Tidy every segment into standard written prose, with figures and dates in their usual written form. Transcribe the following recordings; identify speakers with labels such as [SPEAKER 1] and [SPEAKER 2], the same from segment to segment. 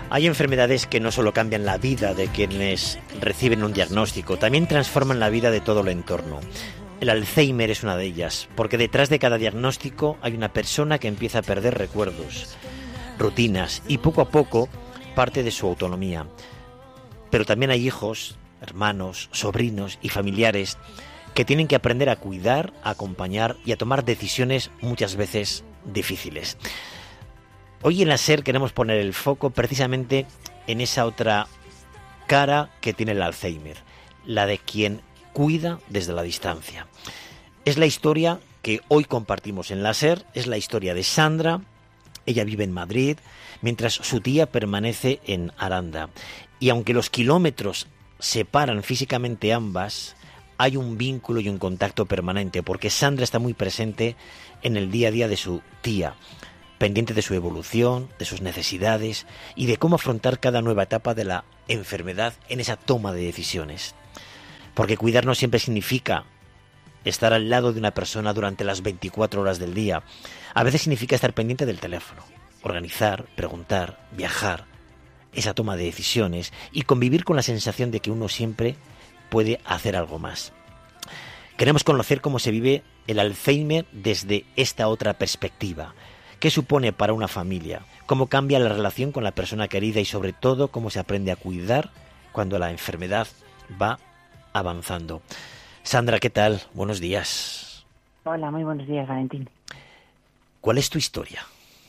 [SPEAKER 1] Hay enfermedades que no solo cambian la vida de quienes reciben un diagnóstico, también transforman la vida de todo el entorno. El Alzheimer es una de ellas, porque detrás de cada diagnóstico hay una persona que empieza a perder recuerdos, rutinas y poco a poco parte de su autonomía. Pero también hay hijos, hermanos, sobrinos y familiares que tienen que aprender a cuidar, a acompañar y a tomar decisiones muchas veces difíciles. Hoy en la SER queremos poner el foco precisamente en esa otra cara que tiene el Alzheimer, la de quien cuida desde la distancia. Es la historia que hoy compartimos en la SER, es la historia de Sandra. Ella vive en Madrid, mientras su tía permanece en Aranda. Y aunque los kilómetros separan físicamente ambas, hay un vínculo y un contacto permanente, porque Sandra está muy presente en el día a día de su tía, pendiente de su evolución, de sus necesidades y de cómo afrontar cada nueva etapa de la enfermedad en esa toma de decisiones. Porque cuidar no siempre significa estar al lado de una persona durante las 24 horas del día. A veces significa estar pendiente del teléfono, organizar, preguntar, viajar, esa toma de decisiones y convivir con la sensación de que uno siempre puede hacer algo más. Queremos conocer cómo se vive el Alzheimer desde esta otra perspectiva. ¿Qué supone para una familia? ¿Cómo cambia la relación con la persona querida? Y sobre todo, ¿cómo se aprende a cuidar cuando la enfermedad va avanzando? Sandra, ¿qué tal? Buenos días.
[SPEAKER 2] Hola, muy buenos días, Valentín.
[SPEAKER 1] ¿Cuál es tu historia?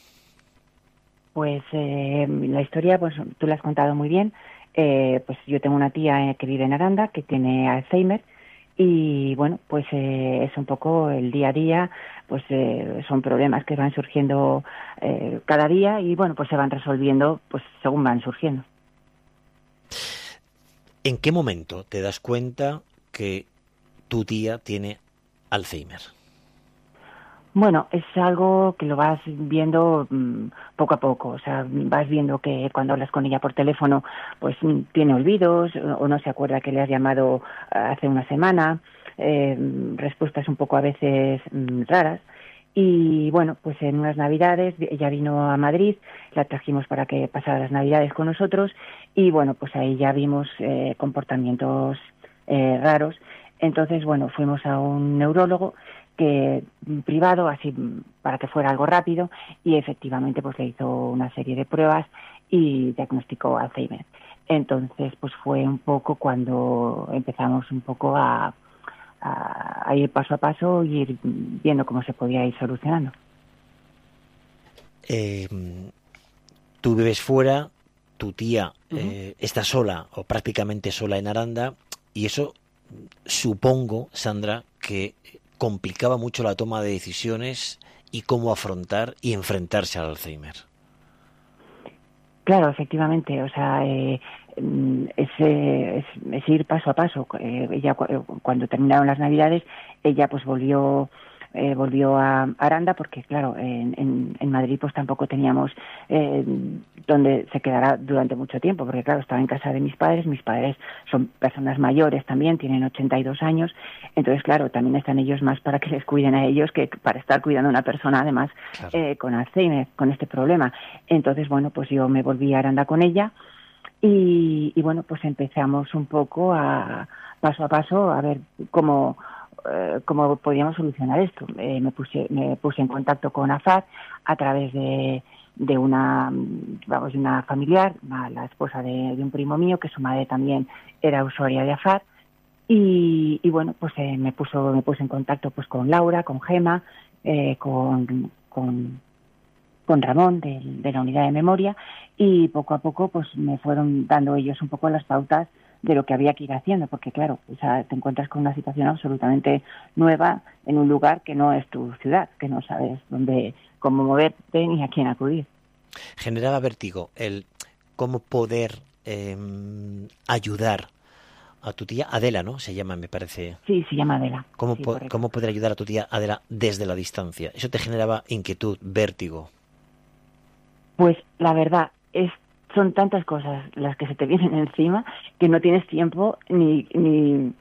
[SPEAKER 2] Pues la historia, pues tú la has contado muy bien. Pues yo tengo una tía que vive en Aranda, que tiene Alzheimer. Y bueno, pues es un poco el día a día, pues son problemas que van surgiendo cada día y bueno, pues se van resolviendo pues según van surgiendo.
[SPEAKER 1] ¿En qué momento te das cuenta que tu tía tiene Alzheimer?
[SPEAKER 2] Bueno, es algo que lo vas viendo poco a poco, o sea, vas viendo que cuando hablas con ella por teléfono, pues tiene olvidos o no se acuerda que le has llamado hace una semana, respuestas un poco a veces raras. Y bueno, pues en unas Navidades ella vino a Madrid, la trajimos para que pasara las Navidades con nosotros y bueno, pues ahí ya vimos comportamientos raros. Entonces, bueno, fuimos a un neurólogo privado, así para que fuera algo rápido, y efectivamente pues le hizo una serie de pruebas y diagnosticó Alzheimer. Entonces pues fue un poco cuando empezamos un poco a ir paso a paso y ir viendo cómo se podía ir solucionando.
[SPEAKER 1] Tú vives fuera, tu tía está sola o prácticamente sola en Aranda y eso supongo, Sandra, que complicaba mucho la toma de decisiones y cómo afrontar y enfrentarse al Alzheimer.
[SPEAKER 2] Claro, efectivamente, o sea, es ir paso a paso. Ella cuando terminaron las Navidades, ella pues volvió a Aranda porque claro, en Madrid pues tampoco teníamos donde se quedara durante mucho tiempo, porque claro, estaba en casa de mis padres son personas mayores también, tienen 82 años, entonces claro, también están ellos más para que les cuiden a ellos que para estar cuidando a una persona además claro. Con Alzheimer, con este problema. Entonces bueno, pues yo me volví a Aranda con ella y bueno, pues empezamos un poco paso a paso a ver cómo podíamos solucionar esto. Me puse en contacto con AFAD a través de una familiar, la esposa de un primo mío, que su madre también era usuaria de AFAD, y bueno, pues me puse en contacto pues con Laura, con Gema, con Ramón de la unidad de memoria, y poco a poco pues me fueron dando ellos un poco las pautas de lo que había que ir haciendo, porque claro, o sea, te encuentras con una situación absolutamente nueva en un lugar que no es tu ciudad, que no sabes cómo moverte ni a quién acudir.
[SPEAKER 1] Generaba vértigo el cómo poder ayudar a tu tía Adela, ¿no? Se llama, me parece.
[SPEAKER 2] Sí, se llama Adela.
[SPEAKER 1] ¿Cómo poder ayudar a tu tía Adela desde la distancia? ¿Eso te generaba inquietud, vértigo?
[SPEAKER 2] Pues la verdad son tantas cosas las que se te vienen encima que no tienes tiempo ni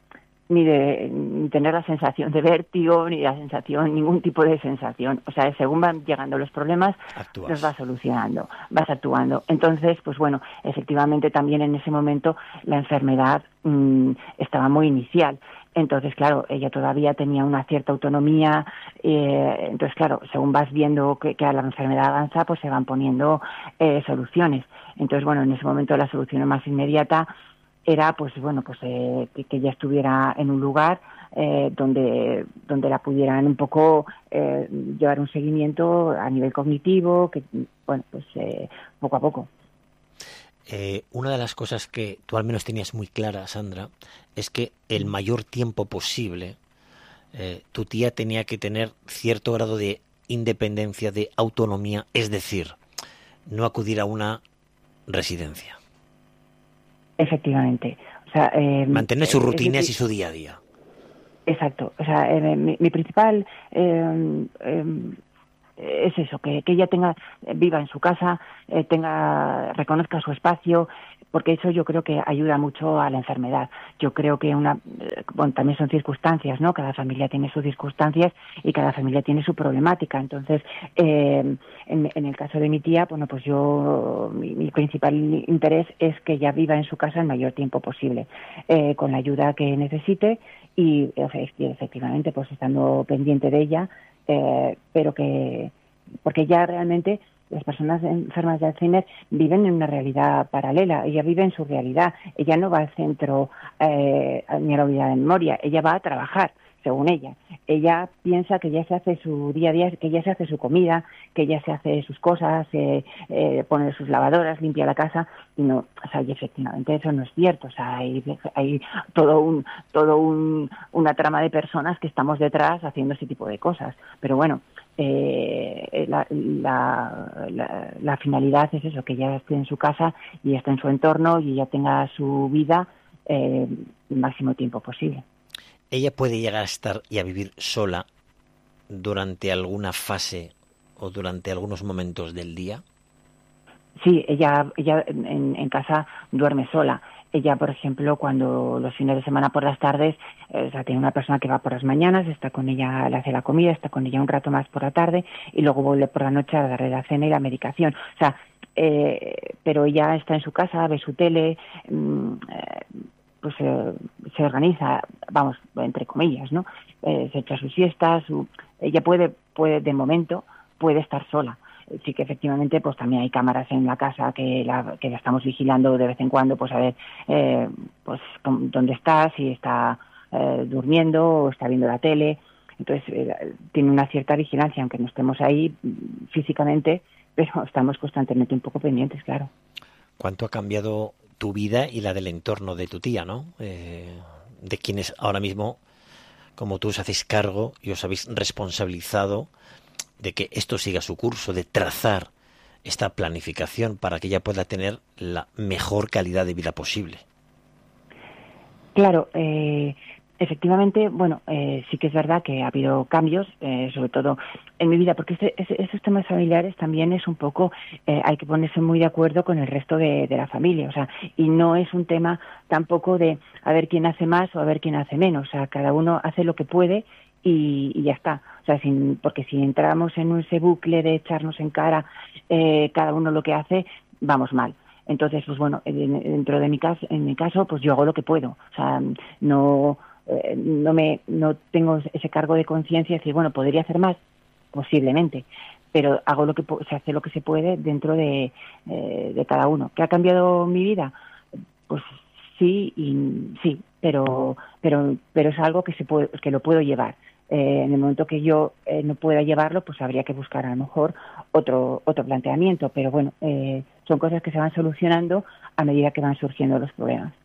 [SPEAKER 2] ni tener la sensación de vértigo, ni la sensación, ningún tipo de sensación. O sea, según van llegando los problemas, los vas solucionando, vas actuando. Entonces, pues bueno, efectivamente también en ese momento la enfermedad estaba muy inicial. Entonces, claro, ella todavía tenía una cierta autonomía, entonces, claro, según vas viendo que la enfermedad avanza, pues se van poniendo soluciones. Entonces, bueno, en ese momento la solución más inmediata era, pues bueno, pues que ella estuviera en un lugar donde la pudieran un poco llevar un seguimiento a nivel cognitivo, que, bueno, pues poco a poco.
[SPEAKER 1] Una de las cosas que tú al menos tenías muy clara, Sandra, es que el mayor tiempo posible tu tía tenía que tener cierto grado de independencia, de autonomía, es decir, no acudir a una residencia.
[SPEAKER 2] Efectivamente. O sea,
[SPEAKER 1] mantener sus rutinas y su día a día.
[SPEAKER 2] Exacto. O sea, mi principal es eso, que ella viva en su casa, reconozca su espacio, porque eso yo creo que ayuda mucho a la enfermedad. Yo creo que bueno, también son circunstancias, ¿no? Cada familia tiene sus circunstancias y cada familia tiene su problemática. Entonces, en el caso de mi tía, bueno, pues mi principal interés es que ella viva en su casa el mayor tiempo posible, con la ayuda que necesite y efectivamente, pues estando pendiente de ella, pero porque ya realmente las personas enfermas de Alzheimer viven en una realidad paralela, ella vive en su realidad, ella no va al centro ni a la unidad de memoria, ella va a trabajar, según ella piensa que ya se hace su día a día, que ya se hace su comida, que ya se hace sus cosas, pone sus lavadoras, limpia la casa, y no, o sea, y efectivamente eso no es cierto, o sea, hay una trama de personas que estamos detrás haciendo ese tipo de cosas, pero bueno, la finalidad es eso, que ella esté en su casa y esté en su entorno y ella tenga su vida el máximo tiempo posible.
[SPEAKER 1] ¿Ella puede llegar a estar y a vivir sola durante alguna fase o durante algunos momentos del día?
[SPEAKER 2] Sí, ella en casa duerme sola. Ella, por ejemplo, cuando los fines de semana por las tardes, o sea, tiene una persona que va por las mañanas, está con ella, le hace la comida, está con ella un rato más por la tarde y luego vuelve por la noche a darle la cena y la medicación. O sea, pero ella está en su casa, ve su tele, pues se organiza, vamos, entre comillas, ¿no? Se echa sus siestas, ella puede de momento, puede estar sola. Sí que efectivamente pues también hay cámaras en la casa que la estamos vigilando de vez en cuando, pues a ver pues dónde está, si está durmiendo o está viendo la tele. Entonces tiene una cierta vigilancia, aunque no estemos ahí físicamente, pero estamos constantemente un poco pendientes, claro.
[SPEAKER 1] ¿Cuánto ha cambiado tu vida y la del entorno de tu tía, ¿no? De quienes ahora mismo, como tú, os hacéis cargo y os habéis responsabilizado de que esto siga su curso, de trazar esta planificación para que ella pueda tener la mejor calidad de vida posible.
[SPEAKER 2] Claro, efectivamente, bueno, sí que es verdad que ha habido cambios, sobre todo en mi vida, porque esos temas familiares también es un poco, hay que ponerse muy de acuerdo con el resto de la familia, o sea, y no es un tema tampoco de a ver quién hace más o a ver quién hace menos, o sea, cada uno hace lo que puede y ya está. O sea, porque si entramos en ese bucle de echarnos en cara cada uno lo que hace, vamos mal. Entonces, pues bueno, dentro de en mi caso, pues yo hago lo que puedo. O sea, no tengo ese cargo de conciencia de decir, bueno, ¿podría hacer más? Posiblemente. Pero hago se hace lo que se puede dentro de cada uno. ¿Qué ha cambiado mi vida? Pues sí, pero es algo que lo puedo llevar. En el momento que yo no pueda llevarlo, pues habría que buscar a lo mejor otro planteamiento, pero bueno, son cosas que se van solucionando a medida que van surgiendo los problemas.